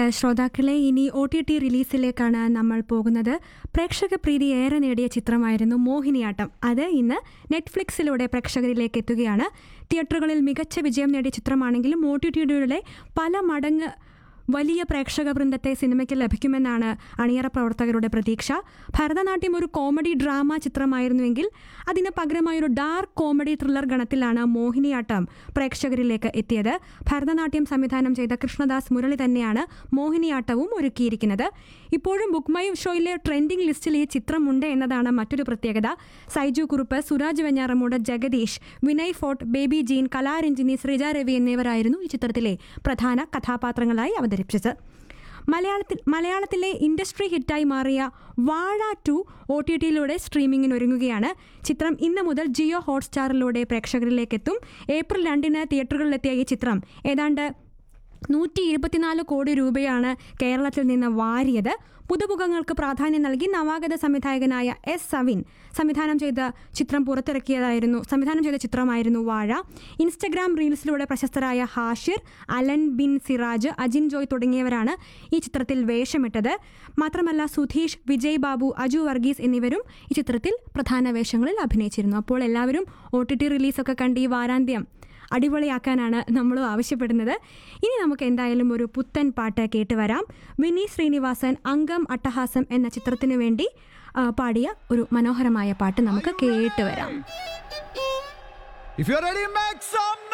ശ്രോതാക്കളെ, ഇനി OTT റിലീസിലേക്കാണ് നമ്മൾ പോകുന്നത്. പ്രേക്ഷക പ്രീതി ഏറെ നേടിയ ചിത്രമായിരുന്നു മോഹിനിയാട്ടം. അത് ഇന്ന് നെറ്റ്ഫ്ലിക്സിലൂടെ പ്രേക്ഷകരിലേക്ക് എത്തുകയാണ്. തിയേറ്ററുകളിൽ മികച്ച വിജയം നേടിയ ചിത്രമാണെങ്കിലും OTTയുടെ പല മടങ്ങ് വലിയ പ്രേക്ഷക വൃന്ദത്തെ സിനിമയ്ക്ക് ലഭിക്കുമെന്നാണ് അണിയറ പ്രവർത്തകരുടെ പ്രതീക്ഷ. ഭരതനാട്യം ഒരു കോമഡി ഡ്രാമ ചിത്രമായിരുന്നുവെങ്കിൽ അതിന് പകരമായൊരു ഡാർക്ക് കോമഡി ത്രില്ലർ ഗണത്തിലാണ് മോഹിനിയാട്ടം പ്രേക്ഷകരിലേക്ക് എത്തിയത്. ഭരതനാട്യം സംവിധാനം ചെയ്ത കൃഷ്ണദാസ് മുരളി തന്നെയാണ് മോഹിനിയാട്ടവും ഒരുക്കിയിരിക്കുന്നത്. ഇപ്പോഴും ബുക്ക് മൈ ഷോയിലെ ട്രെൻഡിംഗ് ലിസ്റ്റിൽ ഈ ചിത്രമുണ്ട് എന്നതാണ് മറ്റൊരു പ്രത്യേകത. Saiju Kurup, Suraj Venjaramoodu, Jagdish, Vinay fort, baby gene, Kalaranjini, Sreeja Ravi എന്നിവരായിരുന്നു ഈ ചിത്രത്തിലെ പ്രധാന കഥാപാത്രങ്ങളായി അവതരിപ്പിച്ചത്. മലയാളത്തിലെ ഇൻഡസ്ട്രി ഹിറ്റായി മാറിയ വാഴ 2 OTTയിലൂടെ സ്ട്രീമിങ്ങിന് ഒരുങ്ങുകയാണ്. ചിത്രം ഇന്ന് മുതൽ ജിയോ ഹോട്ട്സ്റ്റാറിലൂടെ പ്രേക്ഷകരിലേക്ക് എത്തും. ഏപ്രിൽ 2 തിയേറ്ററുകളിലെത്തിയ ഈ ചിത്രം ഏതാണ്ട് 124 കോടി രൂപയാണ് കേരളത്തിൽ നിന്ന് വാരിയത്. പുതുമുഖങ്ങൾക്ക് പ്രാധാന്യം നൽകി നവാഗത സംവിധായകനായ S. സവിൻ സംവിധാനം ചെയ്ത ചിത്രമായിരുന്നു വാഴ. ഇൻസ്റ്റഗ്രാം റീൽസിലൂടെ പ്രശസ്തരായ ഹാഷിർ, അലൻ ബിൻ സിറാജ്, അജിൻ ജോയ് തുടങ്ങിയവരാണ് ഈ ചിത്രത്തിൽ വേഷമിട്ടത്. മാത്രമല്ല സുധീഷ്, വിജയ് ബാബു, അജു വർഗീസ് എന്നിവരും ഈ ചിത്രത്തിൽ പ്രധാന വേഷങ്ങളിൽ അഭിനയിച്ചിരുന്നു. അപ്പോൾ എല്ലാവരും OTT റിലീസൊക്കെ കണ്ട് ഈ വാരാന്ത്യം അടിപൊളിയാക്കാനാണ് നമ്മളും ആവശ്യപ്പെടുന്നത്. ഇനി നമുക്ക് എന്തായാലും ഒരു പുത്തൻ പാട്ട് കേട്ട് വരാം. വിനീത് ശ്രീനിവാസൻ അംഗം അട്ടഹാസം എന്ന ചിത്രത്തിനു വേണ്ടി പാടിയ ഒരു മനോഹരമായ പാട്ട് നമുക്ക് കേട്ട് വരാം. If you're ready, make some